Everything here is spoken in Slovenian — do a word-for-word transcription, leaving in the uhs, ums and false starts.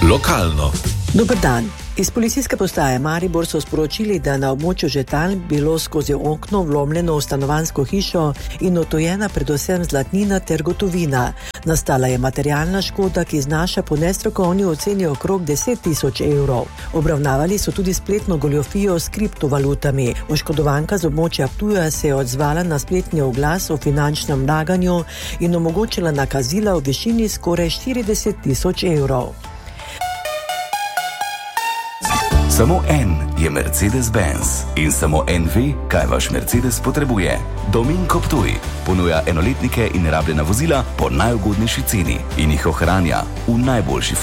Lokalno. Dober dan. Iz policijske postaje Maribor so sporočili, da na območju Žetalj bilo skozi okno vlomljeno v stanovanjsko hišo in odtujena predvsem zlatnina ter gotovina. Nastala je materialna škoda, ki znaša po nestrokovni oceni okrog deset tisoč evrov. Obravnavali so tudi spletno goljofijo s kriptovalutami. Oškodovanka z območja Ptuja se je odzvala na spletni oglas o finančnem laganju in omogočila nakazila v višini skoraj štirideset tisoč evrov. Samo en je Mercedes-Benz in samo en ve, kaj vaš Mercedes potrebuje. Dominko Ptuj ponuja enoletnike in rabljena vozila po najugodnejši ceni in jih ohranja v najboljši